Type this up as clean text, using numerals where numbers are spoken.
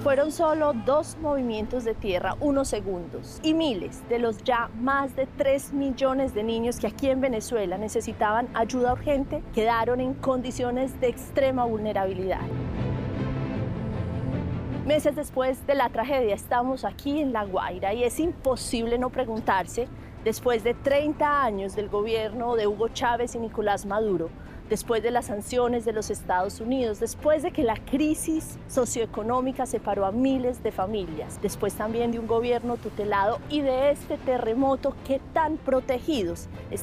Fueron solo 2 movimientos de tierra, unos segundos, y miles de los ya más de 3 millones de niños que aquí en Venezuela necesitaban ayuda urgente quedaron en condiciones de extrema vulnerabilidad. Meses después de la tragedia estamos aquí en La Guaira y es imposible no preguntarse, después de 30 años del gobierno de Hugo Chávez y Nicolás Maduro, después de las sanciones de los Estados Unidos, después de que la crisis socioeconómica separó a miles de familias, después también de un gobierno tutelado y de este terremoto, ¿qué tan protegidos